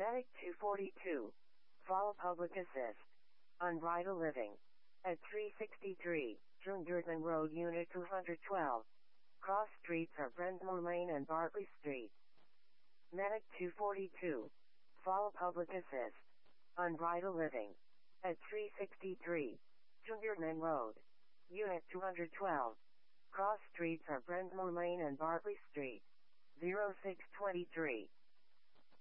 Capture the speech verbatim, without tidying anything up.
Medic two forty-two. Follow public assist. Unbridled living. At three sixty-three, Jungerton Road, Unit two twelve. Cross streets are Brentmore Lane and Bartley Street. Medic two forty-two. Follow public assist. Unbridled living. At three sixty-three, Jungerton Road. Unit two twelve. Cross streets are Brentmore Lane and Bartley Street. zero six two three.